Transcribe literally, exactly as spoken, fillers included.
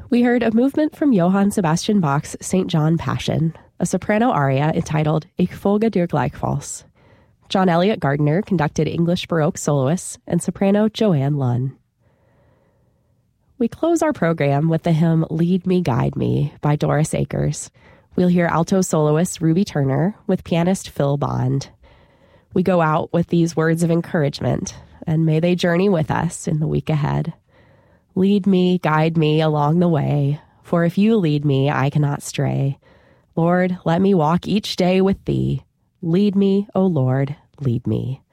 We heard a movement from Johann Sebastian Bach's Saint John Passion, a soprano aria entitled Ich folge dir gleichfalls. John Elliott Gardner conducted English Baroque soloists and soprano Joanne Lunn. We close our program with the hymn Lead Me, Guide Me by Doris Akers. We'll hear alto soloist Ruby Turner with pianist Phil Bond. We go out with these words of encouragement, and may they journey with us in the week ahead. Lead me, guide me along the way, for if you lead me, I cannot stray. Lord, let me walk each day with thee. Lead me, O Lord, lead me.